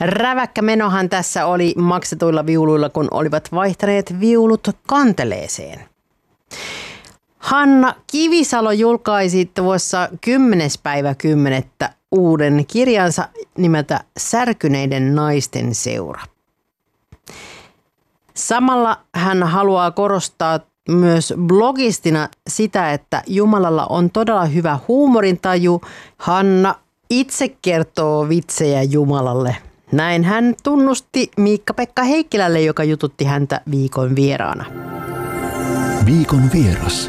Räväkkä menohan tässä oli maksetuilla viuluilla, kun olivat vaihtaneet viulut kanteleeseen. Hanna Kivisalo julkaisi tuossa 10.10. uuden kirjansa nimeltä Särkyneiden naisten seura. Samalla hän haluaa korostaa myös blogistina sitä, että Jumalalla on todella hyvä huumorintaju. Hanna itse kertoo vitsejä Jumalalle. Näin hän tunnusti Miikka-Pekka Heikkilälle, joka jututti häntä viikon vieraana. Viikon vieras.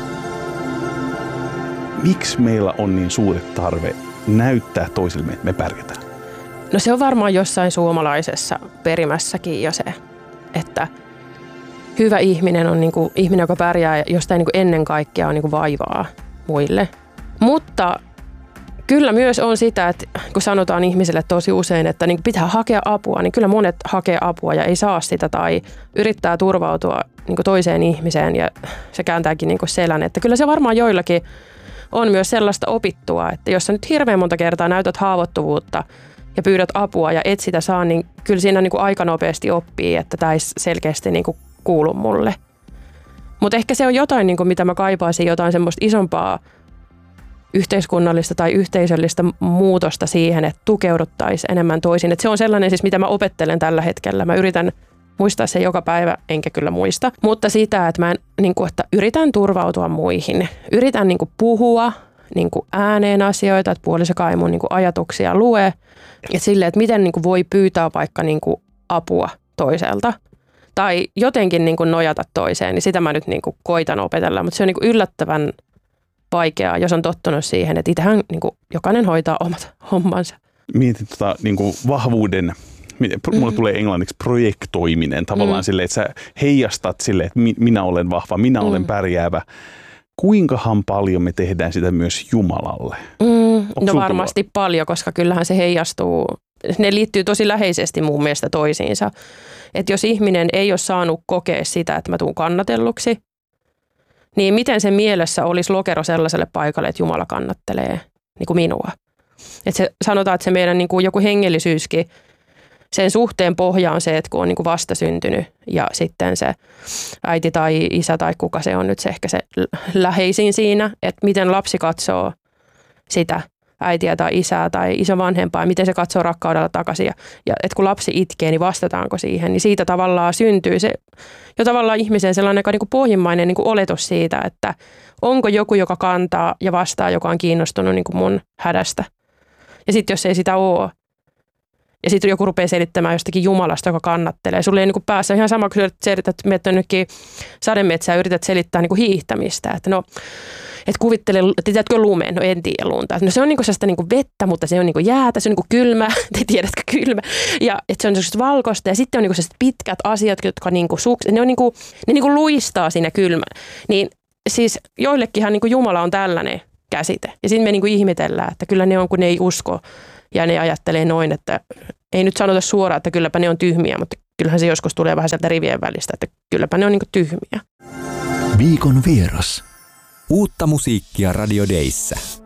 Miksi meillä on niin suuri tarve näyttää toisille, että me pärjätään? No se on varmaan jossain suomalaisessa perimässäkin jo se, että hyvä ihminen on niin kuin ihminen, joka pärjää jostain niin kuin ennen kaikkea on niin kuin vaivaa muille. Mutta kyllä myös on sitä, että kun sanotaan ihmisille tosi usein, että niin pitää hakea apua, niin kyllä monet hakee apua ja ei saa sitä tai yrittää turvautua niin kuin toiseen ihmiseen ja se kääntääkin niin kuin selän. Että kyllä se varmaan joillakin on myös sellaista opittua, että jos sä nyt hirveän monta kertaa näytät haavoittuvuutta ja pyydät apua ja et sitä saa, niin kyllä siinä niin kuin aika nopeasti oppii, että tämä ei selkeästi niin kuin kuulu mulle. Mutta ehkä se on jotain, niin kuin mitä mä kaipaisin, jotain semmoista isompaa yhteiskunnallista tai yhteisöllistä muutosta siihen, että tukeuduttaisiin enemmän toisiin. Et se on sellainen siis, mitä mä opettelen tällä hetkellä. Mä yritän muistaa se joka päivä, enkä kyllä muista. Mutta sitä, että mä että yritän turvautua muihin. Yritän puhua ääneen asioita, että puolisokaan ei mun ajatuksia lue. Ja silleen, että miten voi pyytää vaikka apua toiselta. Tai jotenkin nojata toiseen, niin sitä mä nyt koitan opetella. Mutta se on yllättävän vaikeaa, jos on tottunut siihen, että itsehän jokainen hoitaa omat hommansa. Mietin vahvuuden, mulle tulee englanniksi projektoiminen tavallaan silleen, että sä heijastat silleen, että minä olen vahva, minä olen pärjäävä. Kuinkahan paljon me tehdään sitä myös Jumalalle? No varmasti paljon, koska kyllähän se heijastuu, ne liittyy tosi läheisesti mun mielestä toisiinsa. Että jos ihminen ei ole saanut kokea sitä, että mä tuun kannatelluksi, niin miten se mielessä olisi lokero sellaiselle paikalle, että Jumala kannattelee minua. Että se, sanotaan, että se meidän joku hengellisyyskin, sen suhteen pohja on se, että kun on vastasyntynyt ja sitten se äiti tai isä tai kuka se on nyt se ehkä se läheisin siinä, että miten lapsi katsoo sitä äitiä tai isää tai isovanhempaa ja miten se katsoo rakkaudella takaisin. Ja että kun lapsi itkee, niin vastataanko siihen, niin siitä tavallaan syntyy se jo tavallaan ihmisen sellainen pohjimmainen oletus siitä, että onko joku, joka kantaa ja vastaa, joka on kiinnostunut mun hädästä. Ja sitten jos ei sitä ole, ja sitten joku rupeaa selittämään jostakin Jumalasta, joka kannattelee. Sulla ei päässä ihan sama, kun sä yrität mennä jonnekin sademetsään ja yrität selittää hiihtämistä. Että no, että kuvittele, tiedätkö lumeen? No en tiedä lunta. No se on sellaista vettä, mutta se on jäätä, se on kylmä. Te tiedätkö kylmä? Ja että se on sellaista valkoista ja sitten on sellaiset pitkät asiat, jotka ne luistaa siinä kylmä. Niin siis joillekinhan Jumala on tällainen käsite. Ja sitten me ihmetellään, että kyllä ne on, kun ne ei usko. Ja ne ajattelee noin, että ei nyt sanota suoraan, että kylläpä ne on tyhmiä, mutta kyllähän se joskus tulee vähän sieltä rivien välistä, että kylläpä ne on tyhmiä. Viikon vieras. Uutta musiikkia Radio Dayssä.